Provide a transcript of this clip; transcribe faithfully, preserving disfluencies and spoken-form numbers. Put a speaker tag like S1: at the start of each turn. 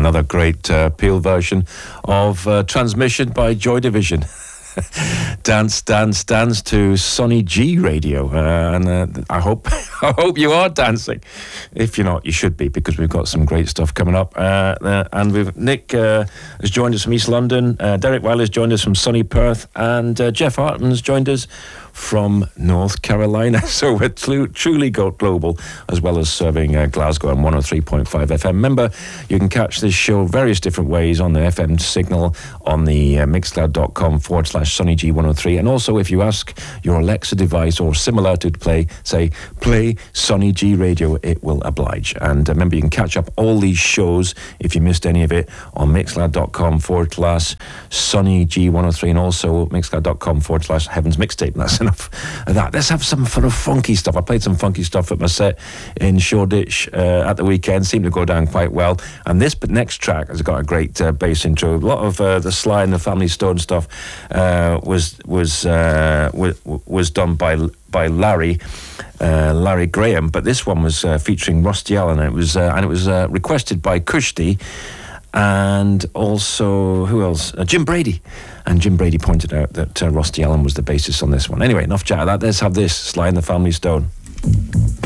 S1: another great uh, Peel version of uh, Transmission by Joy Division. Dance, dance, dance to Sonny G Radio, uh, and uh, I hope I hope you are dancing. If you're not, you should be, because we've got some great stuff coming up. Uh, uh, and we've Nick uh, has joined us from East London. Uh, Derek Wiley has joined us from sunny Perth, and uh, Jeff Hartman has joined us from North Carolina. So we're tlu- truly go- global, as well as serving uh, Glasgow on one oh three point five F M. Remember, you can catch this show various different ways on the F M signal, on the uh, mixcloud.com forward slash Sonny G one oh three. And also, if you ask your Alexa device or similar to play, say, play Sonny G Radio, it will oblige. And uh, remember, you can catch up all these shows, if you missed any of it, on mixcloud.com forward slash Sonny G one oh three, and also mixcloud.com forward slash Heaven's Mixtape. And that's enough of that. Let's have some sort of funky stuff. I played some funky stuff at my set in Shoreditch uh, at the weekend. Seemed to go down quite well. And this but next track has got a great uh, bass intro. A lot of uh, the Sly and the Family Stone stuff uh, was was uh, was was done by by Larry. Uh, Larry Graham, but this one was uh, featuring Rusty Allen, and it was uh, and it was uh, requested by Kushti, and also who else? Uh, Jim Brady. And Jim Brady pointed out that uh, Rusty Allen was the bassist on this one. Anyway, enough chat of that. Let's have this, Sly and the Family Stone.